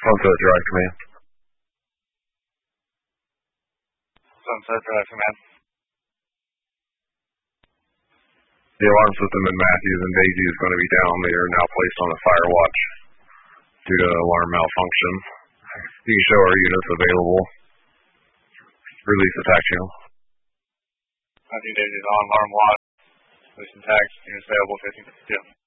Sunset Drive Command. Sunset Drive Command. The alarm system in Matthews and Daisy is going to be down. They are now placed on a fire watch due to alarm malfunction. You can show our units available. Release attack channel. Matthew Daisy is on alarm watch. Release and tags. Units available 1552.